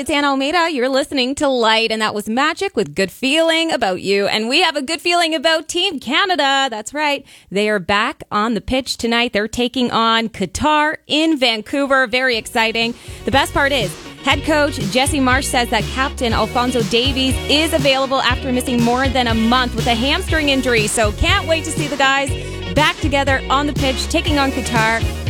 it's Anna Almeida. You're listening to Light, and that was Magic with Good Feeling About You. And we have a good feeling about Team Canada. That's right. They are back on the pitch tonight. They're taking on Qatar in Vancouver. Very exciting. The best part is, head coach Jesse Marsh says that captain Alphonso Davies is available after missing more than a month with a hamstring injury. So can't wait to see the guys back together on the pitch, taking on Qatar.